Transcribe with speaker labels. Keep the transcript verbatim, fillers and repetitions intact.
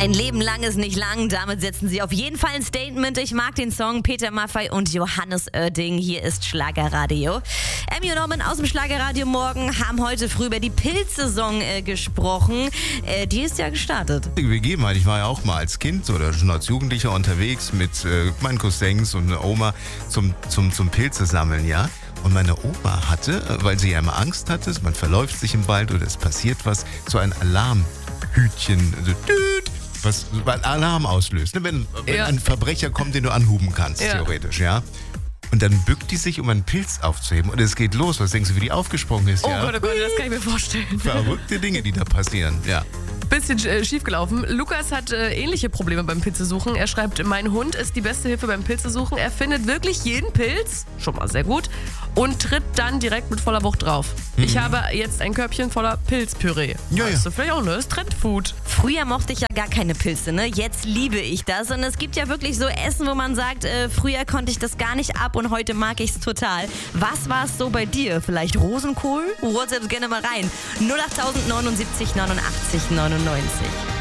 Speaker 1: Ein Leben lang ist nicht lang, damit setzen sie auf jeden Fall ein Statement. Ich mag den Song Peter Maffay und Johannes Oerding. Hier ist Schlagerradio. Emmy und Norman aus dem Schlagerradio morgen haben heute früh über die Pilzsaison äh, gesprochen. Äh, die ist ja gestartet.
Speaker 2: Wir geben halt, ich war ja auch mal als Kind oder schon als Jugendlicher unterwegs mit äh, meinen Cousins und einer Oma zum, zum, zum Pilze sammeln, ja. Und meine Oma hatte, weil sie ja immer Angst hatte, man verläuft sich im Wald oder es passiert was, so ein Alarmhütchen, also düt, was Alarm auslöst. Wenn, wenn ja. ein Verbrecher kommt, den du anhuben kannst, ja. theoretisch, ja. Und dann bückt die sich, um einen Pilz aufzuheben. Und es geht los. Was denkst du, wie die aufgesprungen ist?
Speaker 3: Oh
Speaker 2: ja?
Speaker 3: Gott, oh Gott, das kann ich mir vorstellen.
Speaker 2: Verrückte Dinge, die da passieren, ja.
Speaker 3: Bisschen äh, schief gelaufen. Lukas hat äh, ähnliche Probleme beim Pilzesuchen. Er schreibt, mein Hund ist die beste Hilfe beim Pilzesuchen. Er findet wirklich jeden Pilz, schon mal sehr gut, und tritt dann direkt mit voller Wucht drauf. Mhm. Ich habe jetzt ein Körbchen voller Pilzpüree.
Speaker 2: Ja,
Speaker 3: weißt
Speaker 2: ja.
Speaker 3: du vielleicht auch, ne? Das ist Trendfood.
Speaker 1: Früher mochte ich ja gar keine Pilze, ne? Jetzt liebe ich das. Und es gibt ja wirklich so Essen, wo man sagt, äh, früher konnte ich das gar nicht ab und heute mag ich es total. Was war es so bei dir? Vielleicht Rosenkohl? WhatsApp gerne mal rein. null acht neunundsiebzig neunundachtzig neunundneunzig.